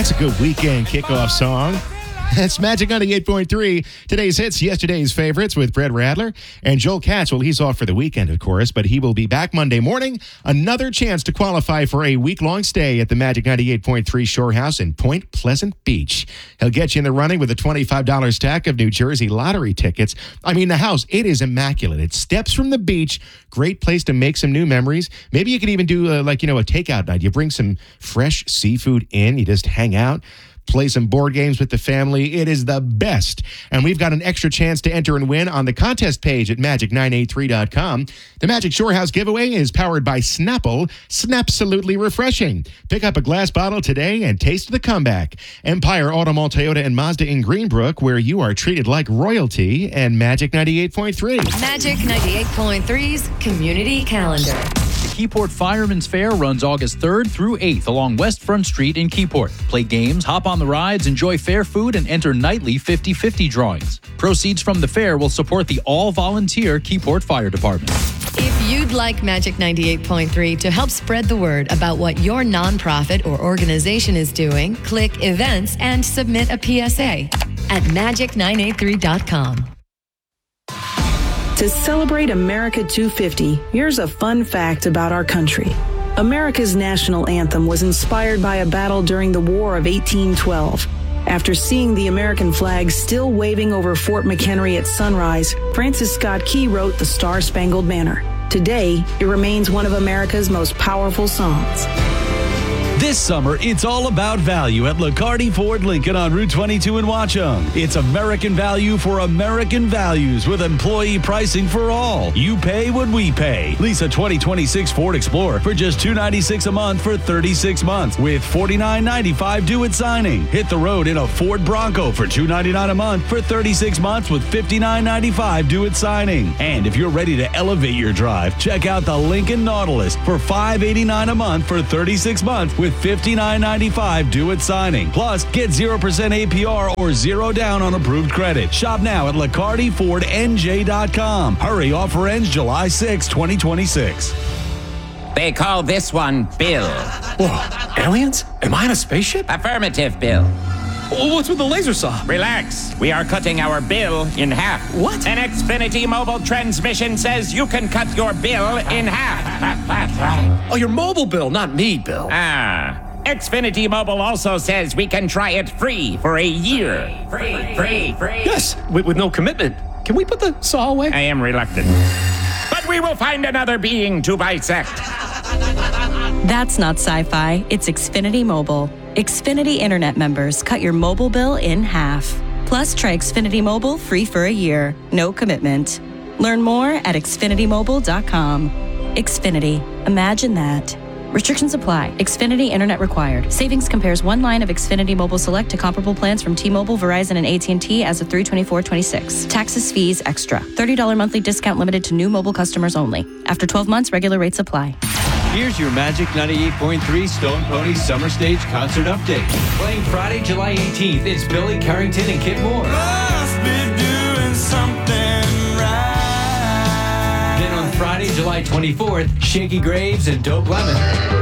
That's a good weekend kickoff song. That's Magic 98.3. Today's hits, yesterday's favorites with Brett Radler. And Joel Katz, well, he's off for the weekend, of course, but he will be back Monday morning. Another chance to qualify for a week-long stay at the Magic 98.3 Shore House in Point Pleasant Beach. He'll get you in the running with a $25 stack of New Jersey lottery tickets. I mean, the house, it is immaculate. It's steps from the beach. Great place to make some new memories. Maybe you could even do, a takeout night. You bring some fresh seafood in. You just hang out. Play some board games with the family. It is the best. And we've got an extra chance to enter and win on the contest page at magic983.com. The Magic Shore House giveaway is powered by Snapple. Snapsolutely refreshing. Pick up a glass bottle today and taste the comeback. Empire Auto Mall Toyota and Mazda in Greenbrook, where you are treated like royalty, and Magic 98.3. Magic 98.3's Community Calendar. The Keyport Fireman's Fair runs August 3rd through 8th along West Front Street in Keyport. Play games, hop on the rides, enjoy fair food, and enter nightly 50-50 drawings. Proceeds from the fair will support the all-volunteer Keyport Fire Department. If you'd like Magic 98.3 to help spread the word about what your nonprofit or organization is doing, click Events and submit a PSA at magic983.com. To celebrate America 250, here's a fun fact about our country. America's national anthem was inspired by a battle during the War of 1812. After seeing the American flag still waving over Fort McHenry at sunrise, Francis Scott Key wrote the Star-Spangled Banner. Today, it remains one of America's most powerful songs. This summer, it's all about value at Liccardi Ford Lincoln on Route 22 in Watchung. It's American value for American values with employee pricing for all. You pay what we pay. Lease a 2026 Ford Explorer for just $296 a month for 36 months with $49.95 due at signing. Hit the road in a Ford Bronco for $299 a month for 36 months with $59.95 due at signing. And if you're ready to elevate your drive, check out the Lincoln Nautilus for $589 a month for 36 months with $59.95 due at signing. Plus, get 0% APR or zero down on approved credit. Shop now at LicardiFordNJ.com. Hurry, offer ends July 6, 2026. They call this one Bill. Whoa, aliens? Am I in a spaceship? Affirmative, Bill. What's with the laser saw? Relax. We are cutting our bill in half. What? An Xfinity mobile transmission says you can cut your bill in half. Oh, your mobile bill, not me, Bill. Xfinity Mobile also says we can try it free for a year. Free. Yes, with no commitment. Can we put the saw away? I am reluctant. But we will find another being to bisect. That's not sci-fi. It's Xfinity Mobile. Xfinity Internet members cut your mobile bill in half. Plus, try Xfinity Mobile free for a year. No commitment. Learn more at xfinitymobile.com. Xfinity. Imagine that. Restrictions apply. Xfinity Internet required. Savings compares one line of Xfinity Mobile Select to comparable plans from T-Mobile, Verizon, and AT&T as of 3/24/26. Taxes, fees, extra. $30 monthly discount limited to new mobile customers only. After 12 months, regular rates apply. Here's your Magic 98.3 Stone Pony Summer Stage Concert Update. Playing Friday, July 18th, it's Billy Carrington and Kit Moore. Must be doing something right. Then on Friday, July 24th, Shaky Graves and Dope Lemon.